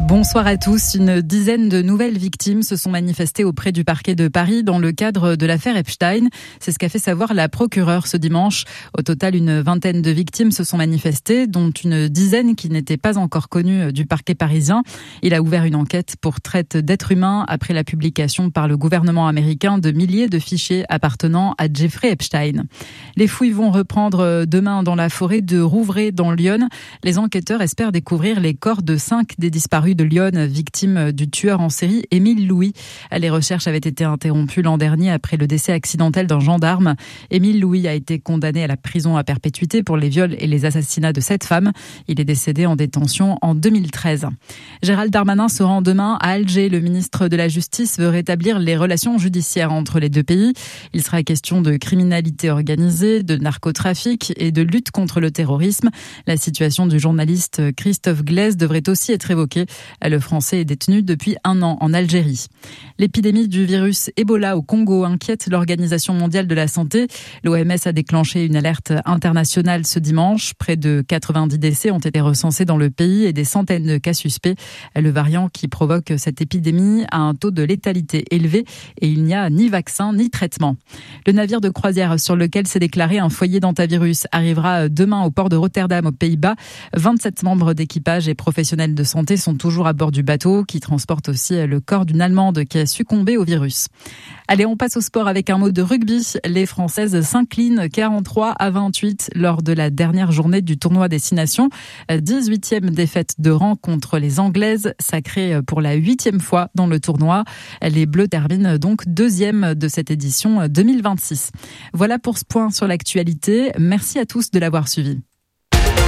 Bonsoir à tous. Une dizaine de nouvelles victimes se sont manifestées auprès du parquet de Paris dans le cadre de l'affaire Epstein. C'est ce qu'a fait savoir la procureure ce dimanche. Au total, une vingtaine de victimes se sont manifestées, dont une dizaine qui n'étaient pas encore connues du parquet parisien. Il a ouvert une enquête pour traite d'êtres humains après la publication par le gouvernement américain de milliers de fichiers appartenant à Jeffrey Epstein. Les fouilles vont reprendre demain dans la forêt de Rouvray dans l'Yonne. Les enquêteurs espèrent découvrir les corps de 5 des disparus de Lyon, victime du tueur en série Émile Louis. Les recherches avaient été interrompues l'an dernier après le décès accidentel d'un gendarme. Émile Louis a été condamné à la prison à perpétuité pour les viols et les assassinats de 7 femmes. Il est décédé en détention en 2013. Gérald Darmanin se rend demain à Alger. Le ministre de la Justice veut rétablir les relations judiciaires entre les deux pays. Il sera question de criminalité organisée, de narcotrafic et de lutte contre le terrorisme. La situation du journaliste Christophe Glaise devrait aussi être évoquée. Le Français est détenu depuis 1 an en Algérie. L'épidémie du virus Ebola au Congo inquiète l'Organisation mondiale de la santé. L'OMS a déclenché une alerte internationale ce dimanche. Près de 90 décès ont été recensés dans le pays et des centaines de cas suspects. Le variant qui provoque cette épidémie a un taux de létalité élevé et il n'y a ni vaccin ni traitement. Le navire de croisière sur lequel s'est déclaré un foyer d'hantavirus arrivera demain au port de Rotterdam aux Pays-Bas. 27 membres d'équipage et professionnels de santé sont toujours à bord du bateau qui transporte aussi le corps d'une Allemande qui a succombé au virus. Allez, on passe au sport avec un mot de rugby. Les Françaises s'inclinent 43-28 lors de la dernière journée du tournoi Destination. 18e défaite de rang contre les Anglaises, sacrée pour la 8e fois dans le tournoi. Les Bleus terminent donc 2e de cette édition 2026. Voilà pour ce point sur l'actualité. Merci à tous de l'avoir suivi.